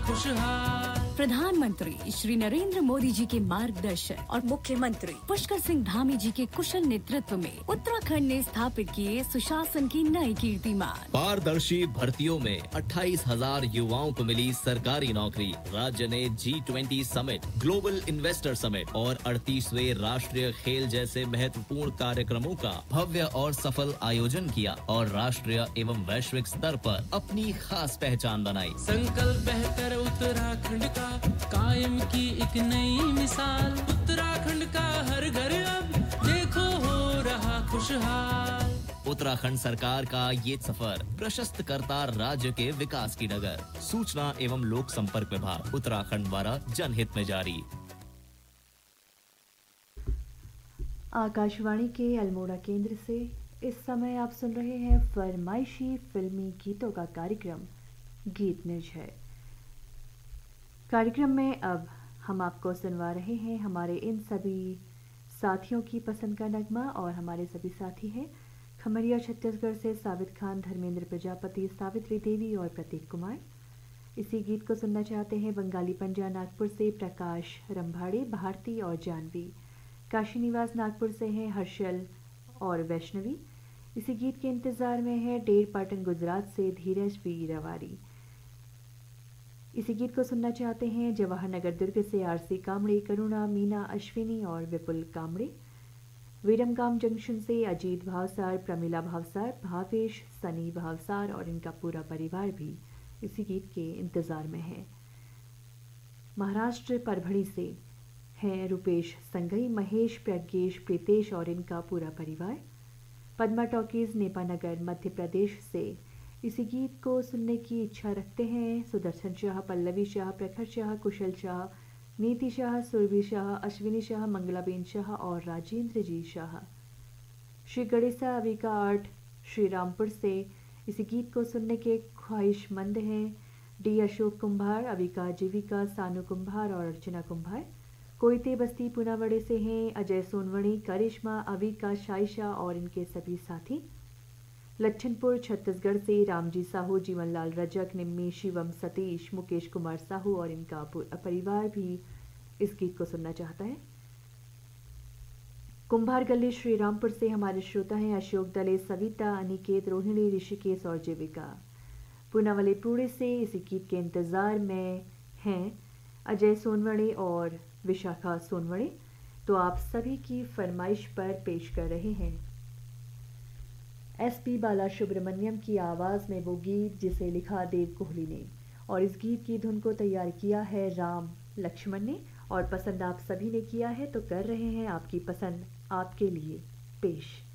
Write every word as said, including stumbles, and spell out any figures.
खुशहाल। प्रधानमंत्री श्री नरेंद्र मोदी जी के मार्गदर्शन और मुख्यमंत्री पुष्कर सिंह धामी जी के कुशल नेतृत्व में उत्तराखंड ने स्थापित किए सुशासन की नई कीर्तिमान। पारदर्शी भर्तियों में अट्ठाईस हजार युवाओं को मिली सरकारी नौकरी। राज्य ने G twenty summit, global investor summit और अड़तीसवें राष्ट्रीय खेल जैसे महत्वपूर्ण कार्यक्रमों का भव्य और सफल आयोजन किया और राष्ट्रीय एवं वैश्विक स्तर पर अपनी खास पहचान बनाई। संकल्प बेहतर उत्तराखंड का कायम की एक नई मिसाल। उत्तराखंड का हर घर अब देखो हो रहा खुशहाल। उत्तराखंड सरकार का ये सफर प्रशस्त करता राज्य के विकास की डगर। सूचना एवं लोक संपर्क विभाग उत्तराखंड द्वारा जनहित में जारी। आकाशवाणी के अल्मोड़ा केंद्र से इस समय आप सुन रहे हैं फरमाइशी फिल्मी गीतों का कार्यक्रम गीत निर्झर। कार्यक्रम में अब हम आपको सुनवा रहे हैं हमारे इन सभी साथियों की पसंद का नगमा। और हमारे सभी साथी हैं खमरिया छत्तीसगढ़ से साबित खान, धर्मेंद्र प्रजापति, सावित्री देवी और प्रतीक कुमार। इसी गीत को सुनना चाहते हैं बंगाली पंजा नागपुर से प्रकाश रंभाड़े, भारती और जानवी। काशी निवास नागपुर से हैं हर्षल और वैष्णवी। इसी गीत के इंतज़ार में है डेर पाटन गुजरात से धीरज वी रवारी। इसी गीत को सुनना चाहते हैं जवाहर नगर दुर्ग से आरसी कामड़े, करुणा, मीना, अश्विनी और विपुल कामड़े। विरमगाम जंक्शन से अजीत भावसार, प्रमिला भावसार, भावेश, सनी भावसार और इनका पूरा परिवार भी इसी गीत के इंतज़ार में है। महाराष्ट्र परभणी से हैं रुपेश संगई, महेश, प्रज्ञेश, प्रीतेश और इनका पूरा परिवार। पद्मा टॉकीज नेपानगर मध्य प्रदेश से इसी गीत को सुनने की इच्छा रखते हैं सुदर्शन शाह, पल्लवी शाह, प्रखर शाह, कुशल शाह, नीति शाह, सुरभि शाह, अश्विनी शाह, मंगलाबेन शाह और राजेंद्र जी शाह। श्री गणेशा अविका आर्ट श्री रामपुर से इसी गीत को सुनने के ख्वाहिशमंद हैं डी अशोक कुंभार, अविका जीविका, सानू कुंभार और अर्चना कुंभार। कोयते बस्ती पुनावड़े से हैं अजय सोनवणी, करिश्मा, अविका, शाइशा और इनके सभी साथी। लच्छनपुर छत्तीसगढ़ से रामजी साहू, जीवनलाल रजक, निम्मी, शिवम, सतीश, मुकेश कुमार साहू और इनका परिवार भी इस गीत को सुनना चाहता है। कुंभार गली श्री रामपुर से हमारे श्रोता हैं अशोक दले, सविता, अनिकेत, रोहिणी, ऋषिकेश और जीविका। पूनावाले पूणे से इसी गीत के इंतज़ार में हैं अजय सोनवणे और विशाखा सोनवणे। तो आप सभी की फरमाइश पर पेश कर रहे हैं एस पी बाला सुब्रमण्यम की आवाज़ में वो गीत जिसे लिखा देव कोहली ने। और इस गीत की धुन को तैयार किया है राम लक्ष्मण ने और पसंद आप सभी ने किया है तो कर रहे हैं आपकी पसंद आपके लिए पेश।